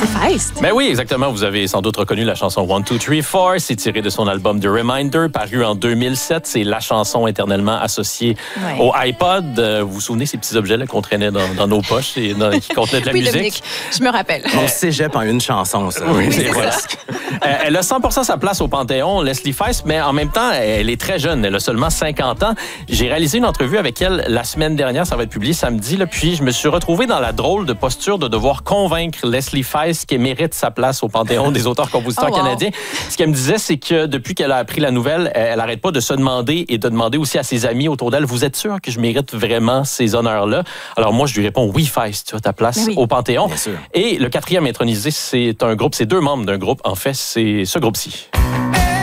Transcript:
c'est Feist. Ben oui, exactement. Vous avez sans doute reconnu la chanson 1, 2, 3, 4. C'est tiré de son album The Reminder, paru en 2007. C'est la chanson éternellement associée au iPod. Vous vous souvenez ces petits objets-là qu'on traînait dans nos poches et qui contenaient de la musique? Dominique, je me rappelle. On cégep en une chanson, ça. Oui, c'est vrai. Elle a 100% sa place au Panthéon, Leslie Feist, mais en même temps, elle est très jeune. Elle a seulement 50 ans. J'ai réalisé une entrevue avec elle la semaine dernière. Ça va être publié samedi. Là, puis je me suis retrouvé dans la drôle de posture de devoir convaincre Leslie Feist qu'elle mérite sa place au Panthéon des auteurs-compositeurs canadiens. Ce qu'elle me disait, c'est que depuis qu'elle a appris la nouvelle, elle n'arrête pas de se demander et de demander aussi à ses amis autour d'elle, vous êtes sûr que je mérite vraiment ces honneurs-là? Alors moi, je lui réponds, oui, Feist, tu as ta place au Panthéon. Bien sûr. Et le quatrième intronisé, c'est un groupe, c'est deux membres d'un groupe. En fait, c'est ce groupe-ci.